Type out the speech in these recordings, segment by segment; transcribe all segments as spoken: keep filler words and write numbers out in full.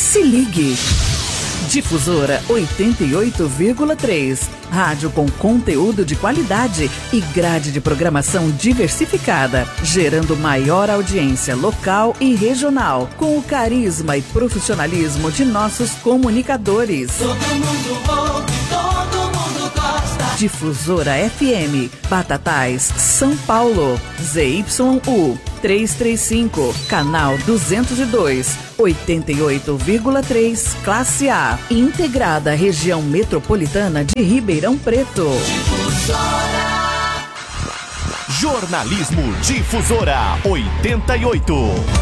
Se ligue. Difusora oitenta e oito vírgula três. Rádio com conteúdo de qualidade e grade de programação diversificada, gerando maior audiência local e regional, com o carisma e profissionalismo de nossos comunicadores. Todo mundo ouve, todo mundo gosta. Difusora F M, Batatais, São Paulo, Z Y U trezentos e trinta e cinco, canal duzentos e dois, oitenta e oito vírgula três, classe A, integrada à região metropolitana de Ribeirão Preto. Difusora. Jornalismo Difusora oitenta e oito.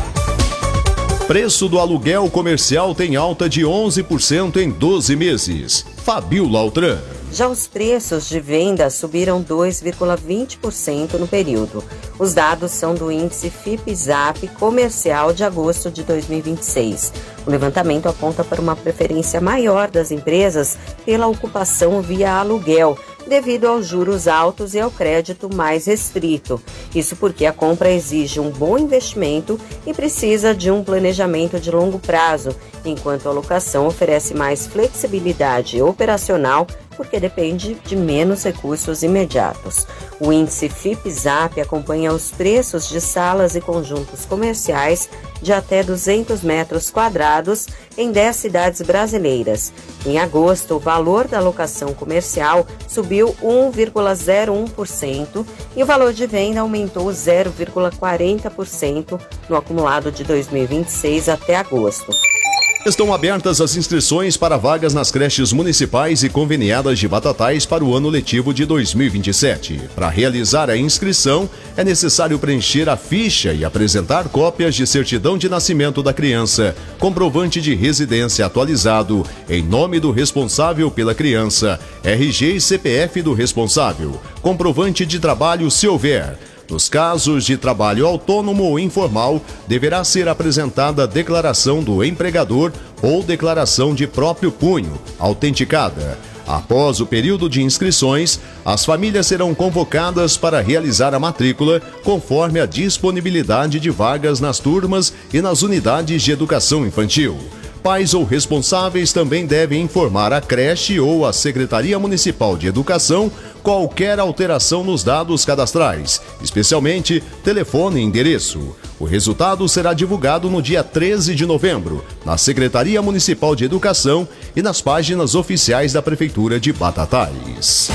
Preço do aluguel comercial tem alta de onze por cento em doze meses. Fabiola Altran. Já os preços de venda subiram dois vírgula vinte por cento no período. Os dados são do índice Fipzap comercial de agosto de dois mil e vinte e seis. O levantamento aponta para uma preferência maior das empresas pela ocupação via aluguel, devido aos juros altos e ao crédito mais restrito. Isso porque a compra exige um bom investimento e precisa de um planejamento de longo prazo, enquanto a locação oferece mais flexibilidade operacional, porque depende de menos recursos imediatos. O índice Fipzap acompanha os preços de salas e conjuntos comerciais de até duzentos metros quadrados em dez cidades brasileiras. Em agosto, o valor da locação comercial subiu um vírgula zero um por cento e o valor de venda aumentou zero vírgula quarenta por cento no acumulado de dois mil e vinte e seis até agosto. Estão abertas as inscrições para vagas nas creches municipais e conveniadas de Batatais para o ano letivo de dois mil e vinte e sete. Para realizar a inscrição, é necessário preencher a ficha e apresentar cópias de certidão de nascimento da criança, comprovante de residência atualizado, em nome do responsável pela criança, R G e C P F do responsável, comprovante de trabalho se houver. Nos casos de trabalho autônomo ou informal, deverá ser apresentada a declaração do empregador ou declaração de próprio punho, autenticada. Após o período de inscrições, as famílias serão convocadas para realizar a matrícula conforme a disponibilidade de vagas nas turmas e nas unidades de educação infantil. Pais ou responsáveis também devem informar a creche ou a Secretaria Municipal de Educação qualquer alteração nos dados cadastrais, especialmente telefone e endereço. O resultado será divulgado no dia treze de novembro, na Secretaria Municipal de Educação e nas páginas oficiais da Prefeitura de Batatais.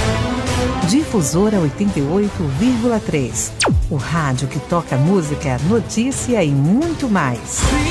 Difusora oitenta e oito vírgula três. O rádio que toca música, notícia e muito mais.